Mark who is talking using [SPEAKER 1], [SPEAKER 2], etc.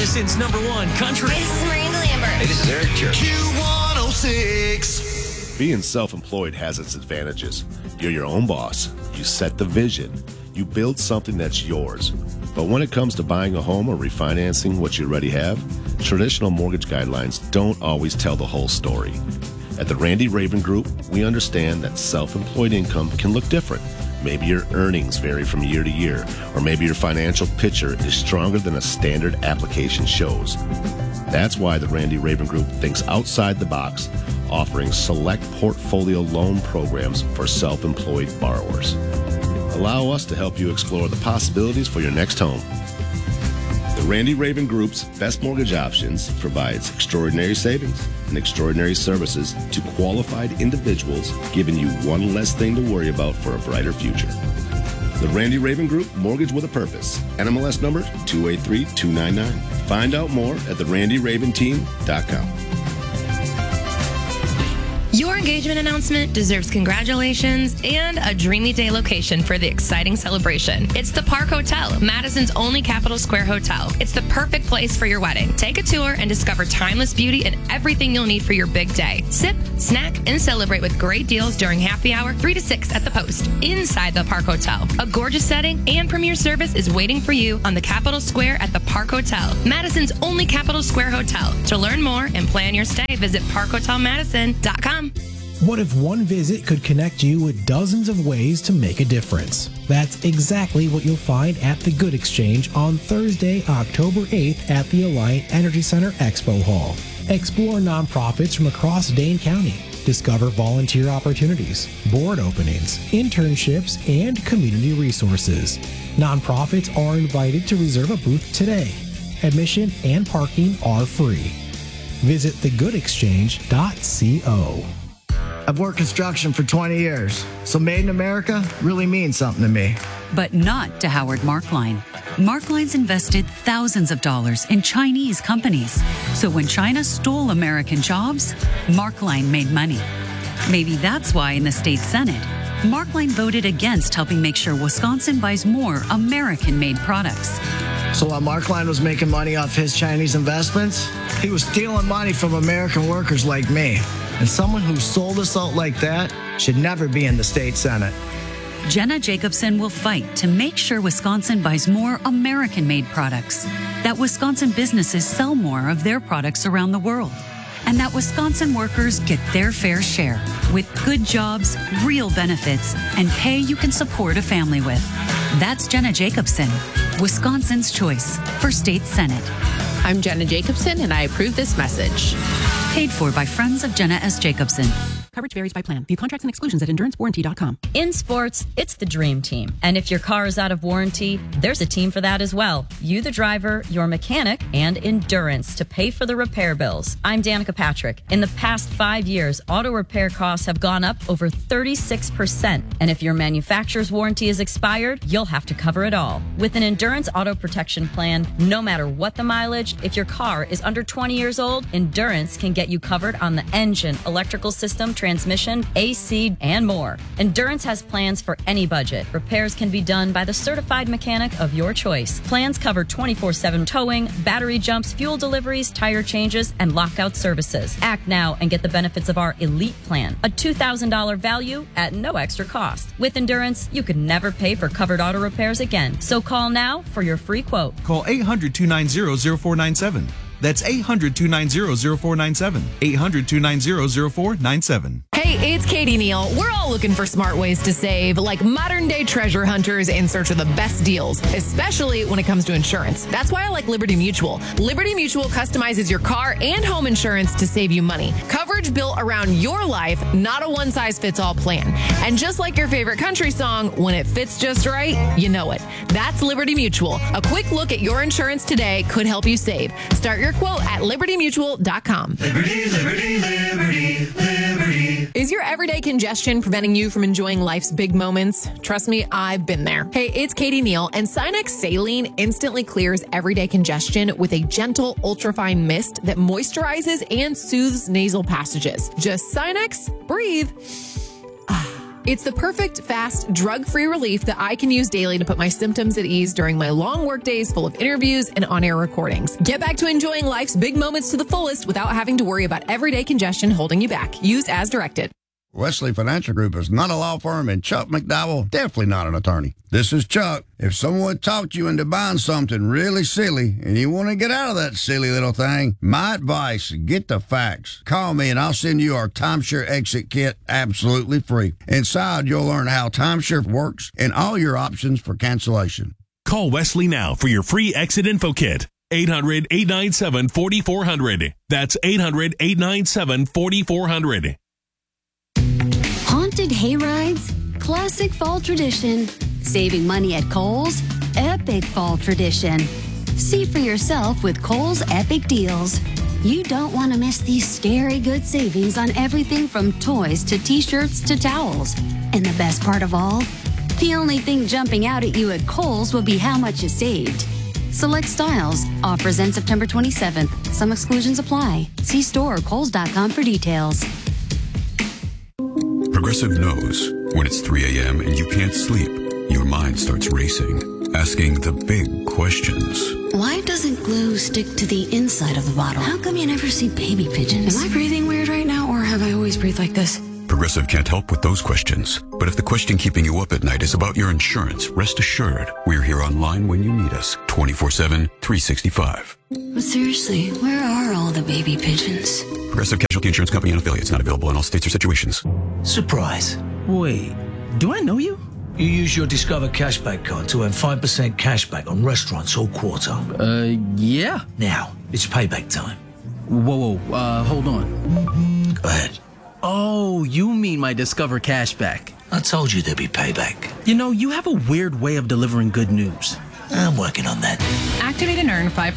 [SPEAKER 1] Madison's #1 country.
[SPEAKER 2] Hey, this is Miranda Lambert.
[SPEAKER 3] Hey, this is Eric Church.
[SPEAKER 4] Q106. Being self-employed has its advantages. You're your own boss. You set the vision. You build something that's yours. But when it comes to buying a home or refinancing what you already have, traditional mortgage guidelines don't always tell the whole story. At the Randy Raven Group, we understand that self-employed income can look different. Maybe your earnings vary from year to year, or maybe your financial picture is stronger than a standard application shows. That's why the Randy Raven Group thinks outside the box, offering select portfolio loan programs for self-employed borrowers. Allow us to help you explore the possibilities for your next home. The Randy Raven Group's Best Mortgage Options provides extraordinary savings and extraordinary services to qualified individuals, giving you one less thing to worry about for a brighter future. The Randy Raven Group, Mortgage with a Purpose. NMLS number 283299. Find out more at therandyraventeam.com.
[SPEAKER 5] Your engagement announcement deserves congratulations and a dreamy day location for the exciting celebration. It's the Park Hotel, Madison's only Capitol Square hotel. It's the perfect place for your wedding. Take a tour and discover timeless beauty and everything you'll need for your big day. Sip, snack, and celebrate with great deals during happy hour 3 to 6 at the Post. Inside the Park Hotel, a gorgeous setting and premier service is waiting for you on the Capitol Square at the Park Hotel, Madison's only Capitol Square hotel. To learn more and plan your stay, visit parkhotelmadison.com.
[SPEAKER 6] What if one visit could connect you with dozens of ways to make a difference? That's exactly what you'll find at the Good Exchange on Thursday, October 8th at the Alliant Energy Center Expo Hall. Explore nonprofits from across Dane County. Discover volunteer opportunities, board openings, internships, and community resources. Nonprofits are invited to reserve a booth today. Admission and parking are free. Visit thegoodexchange.co.
[SPEAKER 7] I've worked construction for 20 years, so Made in America really means something to me.
[SPEAKER 8] But not to Howard Markline. Markline's invested thousands of dollars in Chinese companies. So when China stole American jobs, Markline made money. Maybe that's why in the state Senate, Markline voted against helping make sure Wisconsin buys more American-made products.
[SPEAKER 7] So while Markline was making money off his Chinese investments, he was stealing money from American workers like me. And someone who sold us out like that should never be in the state Senate.
[SPEAKER 8] Jenna Jacobson will fight to make sure Wisconsin buys more American-made products, that Wisconsin businesses sell more of their products around the world, and that Wisconsin workers get their fair share with good jobs, real benefits, and pay you can support a family with. That's Jenna Jacobson, Wisconsin's choice for state Senate.
[SPEAKER 9] I'm Jenna Jacobson, and I approve this message.
[SPEAKER 8] Paid for by Friends of Jenna S. Jacobson.
[SPEAKER 10] Coverage varies by plan. View contracts and exclusions at endurancewarranty.com.
[SPEAKER 11] In sports, it's the dream team. And if your car is out of warranty, there's a team for that as well. You, the driver, your mechanic, and Endurance to pay for the repair bills. I'm Danica Patrick. In the past 5 years, auto repair costs have gone up over 36%. And if your manufacturer's warranty is expired, you'll have to cover it all. With an Endurance auto protection plan, no matter what the mileage, if your car is under 20 years old, Endurance can get you covered on the engine, electrical system, transmission, AC, and more. Endurance has plans for any budget. Repairs can be done by the certified mechanic of your choice. Plans cover 24/7 towing, battery jumps, fuel deliveries, tire changes, and lockout services. Act now and get the benefits of our Elite Plan, a $2,000 value at no extra cost. With Endurance, you could never pay for covered auto repairs again. So call now for your free quote.
[SPEAKER 12] Call 800-290-0497. That's 800-290-0497. 800-290-0497.
[SPEAKER 9] Hey, it's Katie Neal. We're all looking for smart ways to save, like modern-day treasure hunters in search of the best deals, especially when it comes to insurance. That's why I like Liberty Mutual. Liberty Mutual customizes your car and home insurance to save you money. Coverage built around your life, not a one-size-fits-all plan. And just like your favorite country song, when it fits just right, you know it. That's Liberty Mutual. A quick look at your insurance today could help you save. Start your quote at libertymutual.com.
[SPEAKER 13] Liberty, liberty, liberty, liberty.
[SPEAKER 9] Is your everyday congestion preventing you from enjoying life's big moments? Trust me, I've been there. Hey, it's Katie Neal, and Sinex Saline instantly clears everyday congestion with a gentle, ultrafine mist that moisturizes and soothes nasal passages. Just Sinex, breathe. It's the perfect, fast, drug-free relief that I can use daily to put my symptoms at ease during my long work days full of interviews and on-air recordings. Get back to enjoying life's big moments to the fullest without having to worry about everyday congestion holding you back. Use as directed.
[SPEAKER 1] Wesley Financial Group is not a law firm, and Chuck McDowell definitely not an attorney. This is Chuck. If someone talked you into buying something really silly and you want to get out of that silly little thing, my advice, get the facts. Call me and I'll send you our timeshare exit kit absolutely free. Inside, you'll learn how timeshare works and all your options for cancellation.
[SPEAKER 2] Call Wesley now for your free exit info kit. 800-897-4400. That's 800-897-4400.
[SPEAKER 3] Haunted hayrides, classic fall tradition. Saving money at Kohl's, epic fall tradition. See for yourself with Kohl's Epic Deals. You don't want to miss these scary good savings on everything from toys to t-shirts to towels. And the best part of all, the only thing jumping out at you at Kohl's will be how much you saved. Select styles. Offers end September 27th. Some exclusions apply. See store or Kohls.com for details.
[SPEAKER 14] Progressive knows when it's 3 a.m. and you can't sleep, your mind starts racing, asking the big questions.
[SPEAKER 3] Why doesn't glue stick to the inside of the bottle? How come you never see baby pigeons? Am I breathing weird right now, or have I always breathed like this?
[SPEAKER 14] Progressive can't help with those questions. But if the question keeping you up at night is about your insurance, rest assured, we're here online when you need us, 24/7, 365.
[SPEAKER 3] But seriously, where are all the baby pigeons?
[SPEAKER 14] Progressive Casualty Insurance Company and affiliates, not available in all states or situations.
[SPEAKER 15] Surprise.
[SPEAKER 16] Wait, do I know you?
[SPEAKER 15] You use your Discover Cashback card to earn 5% cashback on restaurants all quarter.
[SPEAKER 16] Yeah.
[SPEAKER 15] Now, it's payback time.
[SPEAKER 16] Whoa, hold on.
[SPEAKER 15] Go ahead.
[SPEAKER 16] Oh, you mean my Discover Cashback.
[SPEAKER 15] I told you there'd be payback.
[SPEAKER 16] You know, you have a weird way of delivering good news.
[SPEAKER 15] I'm working on that.
[SPEAKER 17] Activate and earn 5%